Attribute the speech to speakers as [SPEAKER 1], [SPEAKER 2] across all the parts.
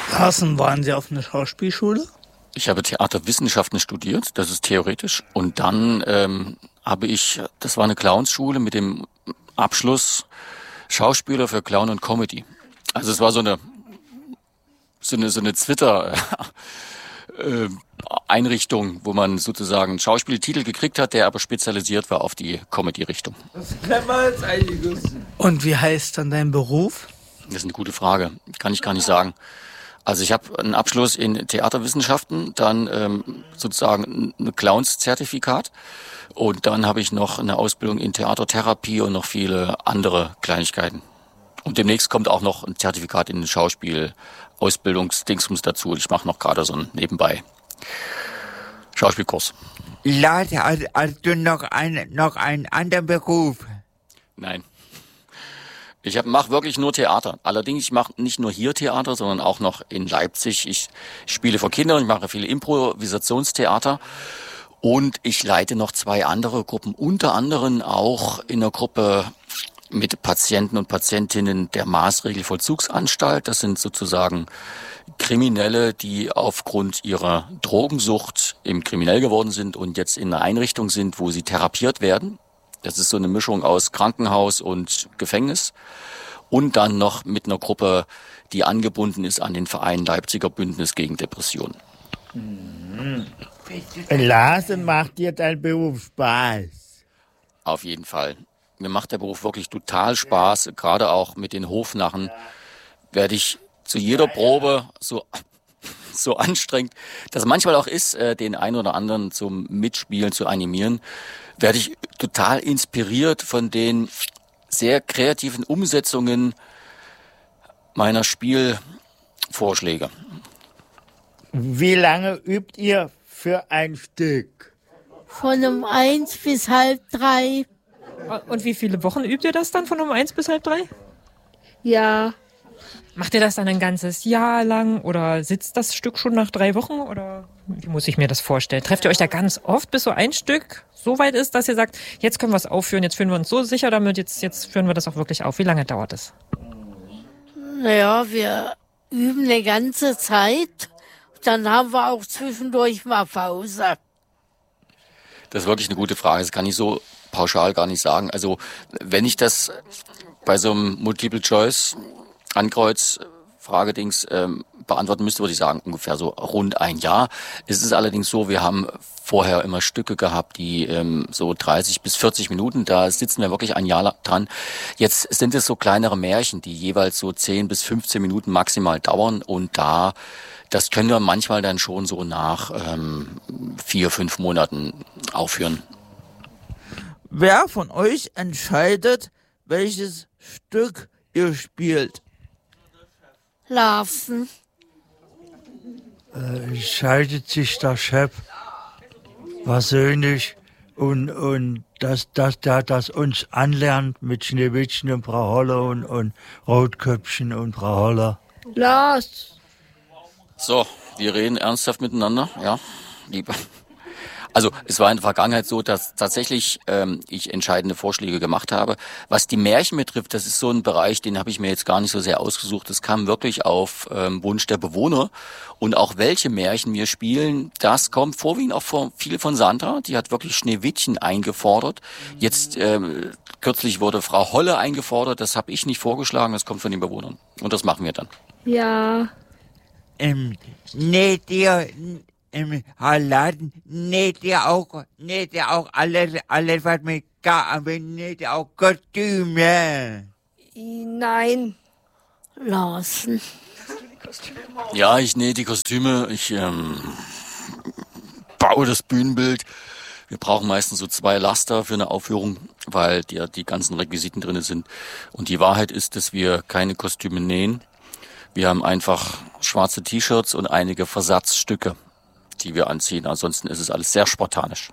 [SPEAKER 1] Carsten, waren Sie auf einer Schauspielschule?
[SPEAKER 2] Ich habe Theaterwissenschaften studiert, das ist theoretisch. Und dann das war eine Clownsschule mit dem Abschluss Schauspieler für Clown und Comedy. Also es war so eine Twitter Einrichtung, wo man sozusagen einen Schauspieltitel gekriegt hat, der aber spezialisiert war auf die Comedy-Richtung.
[SPEAKER 1] Das kann man jetzt einiges. Und wie heißt dann dein Beruf?
[SPEAKER 2] Das ist eine gute Frage, kann ich gar nicht sagen. Also ich habe einen Abschluss in Theaterwissenschaften, dann sozusagen ein Clowns-Zertifikat und dann habe ich noch eine Ausbildung in Theatertherapie und noch viele andere Kleinigkeiten. Und demnächst kommt auch noch ein Zertifikat in den Schauspiel-Ausbildungsdingsums dazu. Ich mache noch gerade so einen nebenbei Schauspielkurs.
[SPEAKER 3] Leute, hast du noch einen anderen Beruf?
[SPEAKER 2] Nein. Ich mache wirklich nur Theater. Allerdings, ich mache nicht nur hier Theater, sondern auch noch in Leipzig. Ich spiele vor Kindern, ich mache viele Improvisationstheater und ich leite noch 2 andere Gruppen, unter anderem auch in einer Gruppe mit Patienten und Patientinnen der Maßregelvollzugsanstalt. Das sind sozusagen Kriminelle, die aufgrund ihrer Drogensucht eben kriminell geworden sind und jetzt in einer Einrichtung sind, wo sie therapiert werden. Das ist so eine Mischung aus Krankenhaus und Gefängnis. Und dann noch mit einer Gruppe, die angebunden ist an den Verein Leipziger Bündnis gegen Depressionen.
[SPEAKER 3] Lars, macht dir dein Beruf Spaß?
[SPEAKER 2] Auf jeden Fall. Mir macht der Beruf wirklich total Spaß. Gerade auch mit den Hofnarren werde ich zu jeder Probe so anstrengend, dass manchmal auch ist, den einen oder anderen zum Mitspielen zu animieren, werde ich total inspiriert von den sehr kreativen Umsetzungen meiner Spielvorschläge.
[SPEAKER 3] Wie lange übt ihr für ein Stück?
[SPEAKER 4] Von 1 bis halb 3.
[SPEAKER 5] Und wie viele Wochen übt ihr das dann von 1 bis halb 3?
[SPEAKER 4] Ja.
[SPEAKER 5] Macht ihr das dann ein ganzes Jahr lang oder sitzt das Stück schon nach 3 Wochen oder wie muss ich mir das vorstellen? Trefft ihr euch da ganz oft, bis so ein Stück so weit ist, dass ihr sagt, jetzt können wir es aufführen, jetzt fühlen wir uns so sicher damit, jetzt führen wir das auch wirklich auf. Wie lange dauert es?
[SPEAKER 4] Naja, wir üben eine ganze Zeit. Dann haben wir auch zwischendurch mal Pause.
[SPEAKER 2] Das ist wirklich eine gute Frage. Das kann ich so pauschal gar nicht sagen. Also wenn ich das bei so einem Multiple-Choice-Ankreuz-Fragedings beantworten müsste, würde ich sagen, ungefähr so rund ein Jahr. Es ist allerdings so, wir haben vorher immer Stücke gehabt, die so 30 bis 40 Minuten, da sitzen wir wirklich ein Jahr dran. Jetzt sind es so kleinere Märchen, die jeweils so 10 bis 15 Minuten maximal dauern und das können wir manchmal dann schon so nach 4-5 Monaten aufführen.
[SPEAKER 1] Wer von euch entscheidet, welches Stück ihr spielt?
[SPEAKER 4] Larven.
[SPEAKER 6] Entscheidet sich der Chef persönlich und dass der das uns anlernt mit Schneewittchen und Frau Holler und Rotköpfchen und Frau Holler.
[SPEAKER 4] Lars.
[SPEAKER 2] So, wir reden ernsthaft miteinander, ja, lieber. Also es war in der Vergangenheit so, dass tatsächlich ich entscheidende Vorschläge gemacht habe. Was die Märchen betrifft, das ist so ein Bereich, den habe ich mir jetzt gar nicht so sehr ausgesucht. Das kam wirklich auf Wunsch der Bewohner. Und auch welche Märchen wir spielen, das kommt vorwiegend auch viel von Sandra. Die hat wirklich Schneewittchen eingefordert. Jetzt kürzlich wurde Frau Holle eingefordert. Das habe ich nicht vorgeschlagen, das kommt von den Bewohnern. Und das machen wir dann.
[SPEAKER 4] Ja.
[SPEAKER 3] Näht ihr auch alles, was mit näht ihr auch Kostüme?
[SPEAKER 4] Nein. Larsen.
[SPEAKER 2] Ja, ich nähe die Kostüme, ich baue das Bühnenbild. Wir brauchen meistens so 2 Laster für eine Aufführung, weil die ganzen Requisiten drin sind. Und die Wahrheit ist, dass wir keine Kostüme nähen. Wir haben einfach schwarze T-Shirts und einige Versatzstücke, die wir anziehen. Ansonsten ist es alles sehr spartanisch.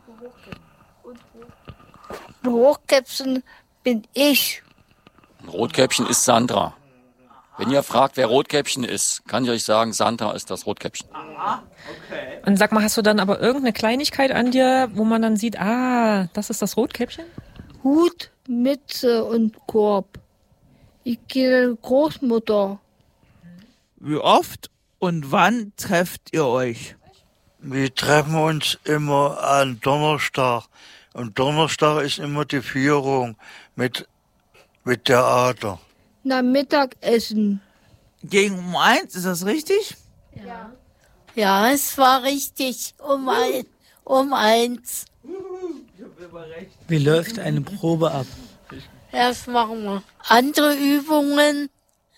[SPEAKER 4] Rotkäppchen bin ich.
[SPEAKER 2] Rotkäppchen ist Sandra. Wenn ihr fragt, wer Rotkäppchen ist, kann ich euch sagen, Sandra ist das Rotkäppchen.
[SPEAKER 5] Und sag mal, hast du dann aber irgendeine Kleinigkeit an dir, wo man dann sieht, das ist das Rotkäppchen?
[SPEAKER 4] Hut, Mütze und Korb. Ich gehe Großmutter.
[SPEAKER 1] Wie oft Und wann trefft ihr euch?
[SPEAKER 6] Wir treffen uns immer an Donnerstag. Und Donnerstag ist immer die Führung mit Theater.
[SPEAKER 7] Na, Mittagessen.
[SPEAKER 1] Gegen 1, ist das richtig?
[SPEAKER 4] Ja, es war richtig um 1.
[SPEAKER 1] Wie läuft eine Probe ab?
[SPEAKER 4] Erst machen wir andere Übungen.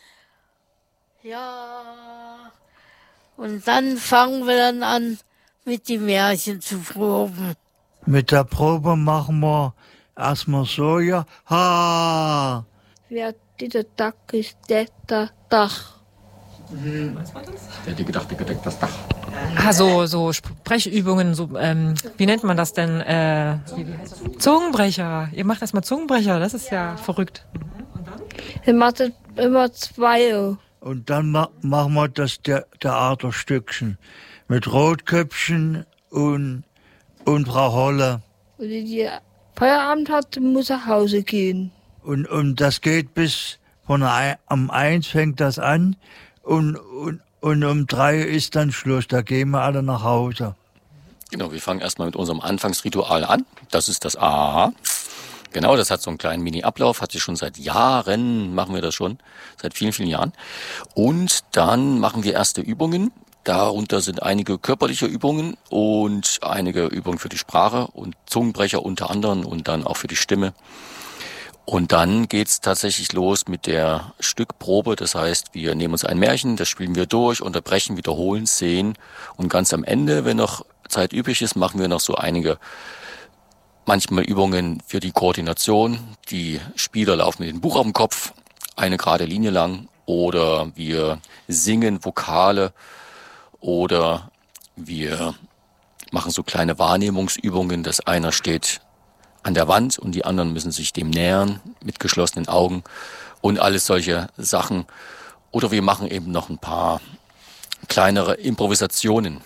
[SPEAKER 4] Ja. Und dann fangen wir dann an, mit den Märchen zu proben.
[SPEAKER 6] Mit der Probe machen wir erstmal so, ja, ha.
[SPEAKER 7] Wer dieser Dach ist, der Dach.
[SPEAKER 2] Der dicke Dach, das Dach.
[SPEAKER 5] Ah, so Sprechübungen, so, wie nennt man das denn? Zungenbrecher. Ihr macht erstmal Zungenbrecher, das ist ja verrückt.
[SPEAKER 7] Wir machen immer 2.
[SPEAKER 6] Und dann machen wir das Theaterstückchen mit Rotköpfchen und Frau Holle.
[SPEAKER 7] Und wenn die Feierabend hat, muss er nach Hause gehen.
[SPEAKER 6] Und das geht bis um 1 fängt das an und um 3 ist dann Schluss. Da gehen wir alle nach Hause.
[SPEAKER 2] Genau, wir fangen erstmal mit unserem Anfangsritual an. Das ist das A. Genau, das hat so einen kleinen Mini-Ablauf, hat sich schon seit Jahren, machen wir das schon, seit vielen, vielen Jahren. Und dann machen wir erste Übungen. Darunter sind einige körperliche Übungen und einige Übungen für die Sprache und Zungenbrecher unter anderem und dann auch für die Stimme. Und dann geht's tatsächlich los mit der Stückprobe. Das heißt, wir nehmen uns ein Märchen, das spielen wir durch, unterbrechen, wiederholen, sehen. Und ganz am Ende, wenn noch Zeit übrig ist, machen wir noch so einige, manchmal Übungen für die Koordination. Die Spieler laufen mit dem Buch auf dem Kopf, eine gerade Linie lang. Oder wir singen Vokale. Oder wir machen so kleine Wahrnehmungsübungen, dass einer steht an der Wand und die anderen müssen sich dem nähern mit geschlossenen Augen und alles solche Sachen. Oder wir machen eben noch ein paar kleinere Improvisationen.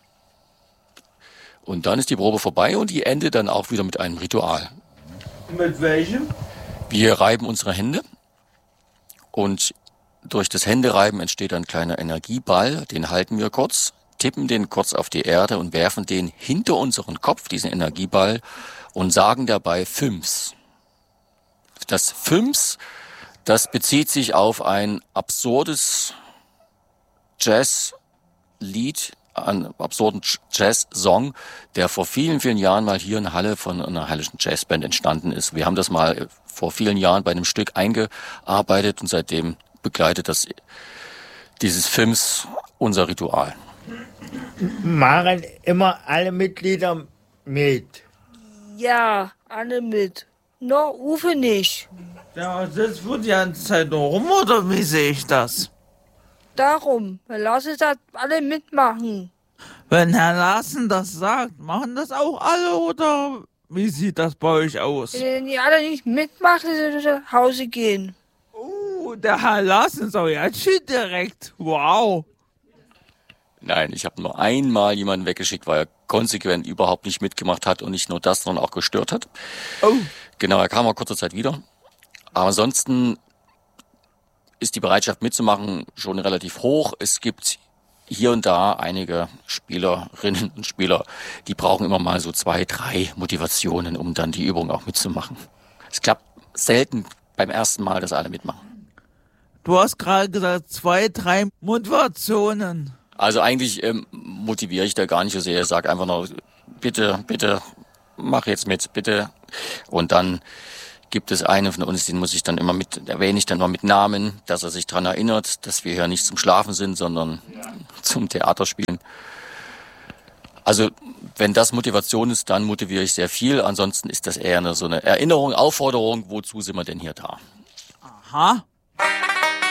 [SPEAKER 2] Und dann ist die Probe vorbei und die endet dann auch wieder mit einem Ritual.
[SPEAKER 1] Mit welchem?
[SPEAKER 2] Wir reiben unsere Hände und durch das Händereiben entsteht ein kleiner Energieball, den halten wir kurz, tippen den kurz auf die Erde und werfen den hinter unseren Kopf, diesen Energieball, und sagen dabei Fünfs. Das Fünfs, das bezieht sich auf ein absurdes Jazzlied, einen absurden Jazz-Song, der vor vielen, vielen Jahren mal hier in Halle von einer hallischen Jazzband entstanden ist. Wir haben das mal vor vielen Jahren bei einem Stück eingearbeitet und seitdem begleitet dieses Films unser Ritual.
[SPEAKER 3] Machen immer alle Mitglieder mit?
[SPEAKER 7] Ja, alle mit. Nur Uwe nicht.
[SPEAKER 1] Ja, das wird die ganze Zeit nur rum, oder wie sehe ich das?
[SPEAKER 7] Darum, lass es das alle mitmachen.
[SPEAKER 1] Wenn Herr Larsen das sagt, machen das auch alle, oder wie sieht das bei euch aus?
[SPEAKER 7] Wenn die alle nicht mitmachen, dann sie nach Hause gehen.
[SPEAKER 1] Der Herr Larsen ist auch ganz schön direkt. Wow.
[SPEAKER 2] Nein, ich habe nur einmal jemanden weggeschickt, weil er konsequent überhaupt nicht mitgemacht hat und nicht nur das, sondern auch gestört hat.
[SPEAKER 1] Oh.
[SPEAKER 2] Genau, er kam auch kurze Zeit wieder. Aber ansonsten ist die Bereitschaft mitzumachen schon relativ hoch. Es gibt hier und da einige Spielerinnen und Spieler, die brauchen immer mal so 2, 3 Motivationen, um dann die Übung auch mitzumachen. Es klappt selten beim ersten Mal, dass alle mitmachen.
[SPEAKER 1] Du hast gerade gesagt, 2, 3 Motivationen.
[SPEAKER 2] Also eigentlich motiviere ich da gar nicht so sehr. Ich sage einfach nur, bitte, mach jetzt mit, bitte. Und dann gibt es einen von uns, den muss ich dann immer erwähne ich dann mal mit Namen, dass er sich daran erinnert, dass wir hier nicht zum Schlafen sind, sondern zum Theaterspielen. Also wenn das Motivation ist, dann motiviere ich sehr viel. Ansonsten ist das eher so eine Erinnerung, Aufforderung, wozu sind wir denn hier da?
[SPEAKER 1] Aha.